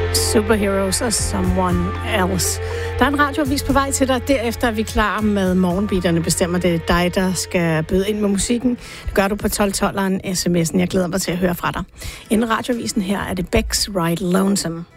Superheroes og Someone Else. Der er en radioavis på vej til dig. Derefter er vi klar med morgenbeaterne. Bestemmer det dig, der skal byde ind med musikken. Det gør du på 1212'eren sms'en. Jeg glæder mig til at høre fra dig. Inden radioavisen her er det Beck's Ride Lonesome.